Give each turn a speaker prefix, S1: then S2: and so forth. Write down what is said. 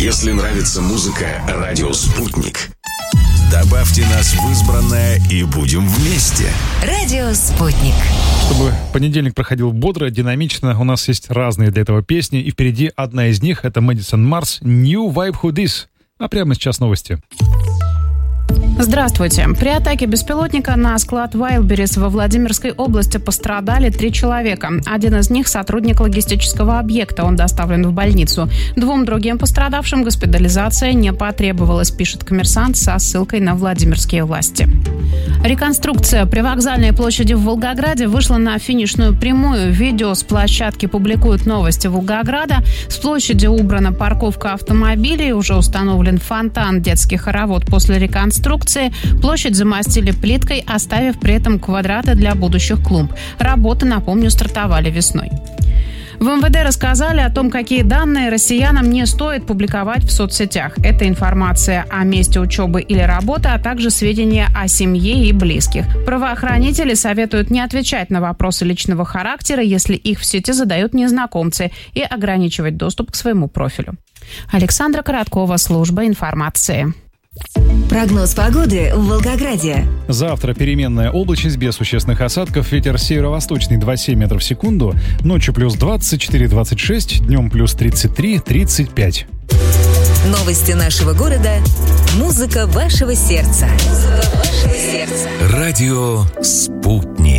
S1: Если нравится музыка «Радио Спутник», добавьте нас в избранное и будем вместе.
S2: Радио Спутник.
S3: Чтобы понедельник проходил бодро, динамично, у нас есть разные для этого песни, и впереди одна из них — это Madison Mars «New Vibe Who This». А прямо сейчас новости.
S4: Здравствуйте. При атаке беспилотника на склад Wildberries во Владимирской области пострадали 3 человека. Один из них — сотрудник логистического объекта. Он доставлен в больницу. 2 другим пострадавшим госпитализация не потребовалась, пишет «Коммерсант» со ссылкой на владимирские власти. Реконструкция привокзальной площади в Волгограде вышла на финишную прямую. Видео с площадки публикуют «Новости Волгограда». С площади убрана парковка автомобилей, уже установлен фонтан, детский хоровод после реконструкции. Площадь замостили плиткой, оставив при этом квадраты для будущих клумб. Работы, напомню, стартовали весной. В МВД рассказали о том, какие данные россиянам не стоит публиковать в соцсетях. Это информация о месте учебы или работы, а также сведения о семье и близких. Правоохранители советуют не отвечать на вопросы личного характера, если их в сети задают незнакомцы, и ограничивать доступ к своему профилю. Александра Короткова, служба информации.
S2: Прогноз погоды в Волгограде.
S3: Завтра переменная облачность без существенных осадков. Ветер северо-восточный 2,7 метров в секунду. Ночью плюс 24-26, днем плюс 33-35.
S2: Новости нашего города. Музыка вашего сердца.
S1: Радио «Спутник».